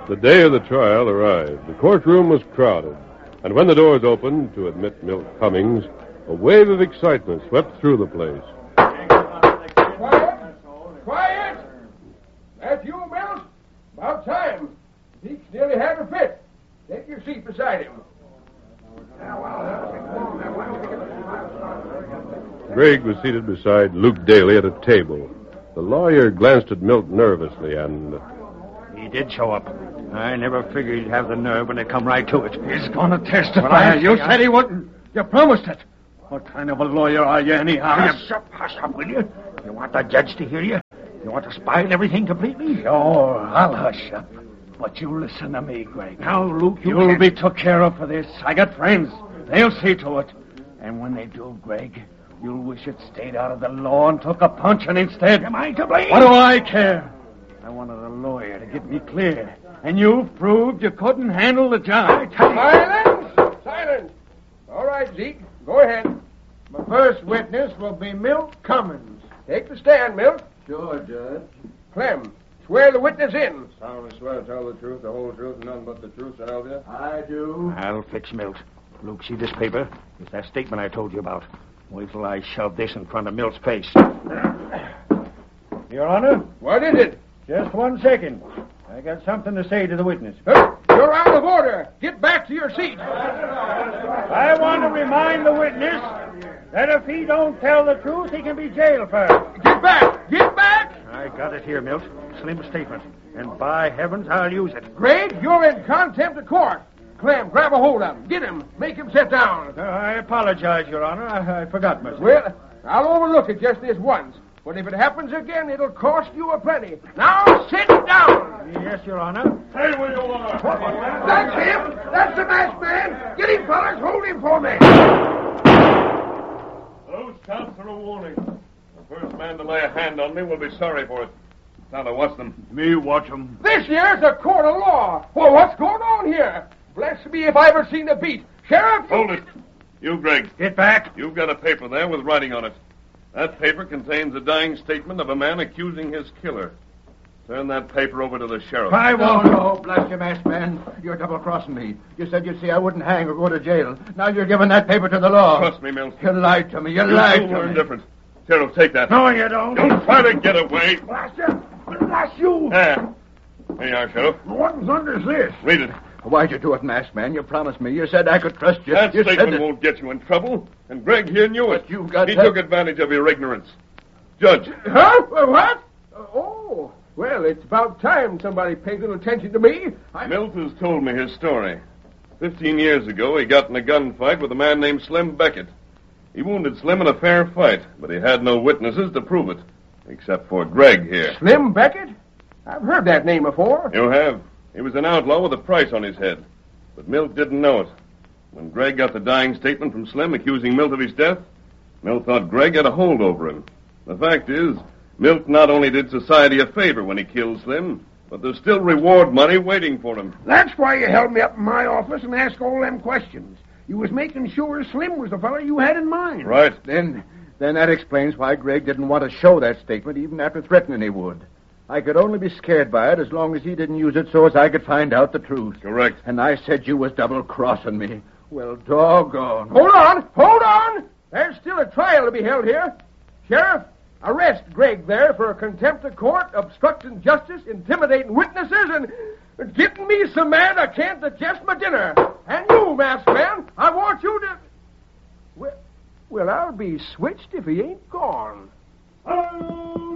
The day of the trial arrived. The courtroom was crowded. And when the doors opened to admit Milt Cummings, a wave of excitement swept through the place. Quiet! Quiet! That's you, Milt? About time. Zeke's nearly had a fit. Take your seat beside him. Greg was seated beside Luke Daly at a table. The lawyer glanced at Milt nervously and... He did show up. I never figured he'd have the nerve when they come right to it. He's going to testify. You said he wouldn't. You promised it. What kind of a lawyer are you, anyhow? Hush up, will you? You want the judge to hear you? You want to spoil everything completely? Sure, I'll hush up. But you listen to me, Greg. Now, Luke, You'll be took care of for this. I got friends. They'll see to it. And when they do, Greg, you'll wish it stayed out of the law and took a punching instead. Am I to blame? What do I care? I wanted a lawyer to get me clear. And you've proved you couldn't handle the job. Silence! Silence! All right, Zeke, go ahead. My first witness will be Milt Cummings. Take the stand, Milt. Sure, Judge. Clem, swear the witness in. Solemnly swear to tell the truth, the whole truth, and nothing but the truth, so help you. I do. I'll fix Milt. Luke, see this paper? It's that statement I told you about. Wait till I shove this in front of Milt's face. Your Honor, What is it? just 1 second. I got something to say to the witness. You're out of order. Get back to your seat. I want to remind the witness that if he don't tell the truth, he can be jailed for it. Get back! Get back! I got it here, Milt. Slim statement. And by heavens, I'll use it. Greg, you're in contempt of court. Clem, grab a hold of him. Get him. Make him sit down. I apologize, Your Honor. I forgot myself. Well, I'll overlook it just this once. But if it happens again, it'll cost you a plenty. Now sit down. Yes, Your Honor. Stay where you are. That's him. That's the masked man. Get him, fellas. Hold him for me. Those counts are a warning. The first man to lay a hand on me will be sorry for it. Now, watch them. Me watch him. This here's a court of law. Well, what's going on here? Bless me if I ever seen a beat. Sheriff! Hold it. You, Greg. Get back. You've got a paper there with writing on it. That paper contains a dying statement of a man accusing his killer. Turn that paper over to the sheriff. I won't. No, bless you, masked man. You're double-crossing me. You said you'd see I wouldn't hang or go to jail. Now you're giving that paper to the law. Trust me, Milt. You lied to me. You You lied will to learn me. different. Sheriff, take that. No, you don't. Don't try to get away. Blast you. Blast you. There. There you are, Sheriff. What under's this? Read it. Why'd you do it, masked man? You promised me. You said I could trust you. That you said statement that... won't get you in trouble. And Greg here knew it. But you got He that- took advantage of your ignorance. Judge. Huh? What? Oh, well, it's about time somebody paid a little attention to me. Milt has told me his story. 15 years ago, he got in a gunfight with a man named Slim Beckett. He wounded Slim in a fair fight, but he had no witnesses to prove it, except for Greg here. Slim Beckett? I've heard that name before. You have. He was an outlaw with a price on his head, but Milt didn't know it. When Greg got the dying statement from Slim accusing Milt of his death, Milt thought Greg had a hold over him. The fact is, Milt not only did society a favor when he killed Slim, but there's still reward money waiting for him. That's why you held me up in my office and asked all them questions. You was making sure Slim was the fellow you had in mind. Right. Then that explains why Greg didn't want to show that statement even after threatening he would. I could only be scared by it as long as he didn't use it so as I could find out the truth. Correct. And I said you was double-crossing me. Well, doggone. Hold on! Hold on! There's still a trial to be held here. Sheriff, arrest Greg there for contempt of court, obstructing justice, intimidating witnesses, and getting me so mad I can't digest my dinner. And you, masked man, I want you to... Well, I'll be switched if he ain't gone.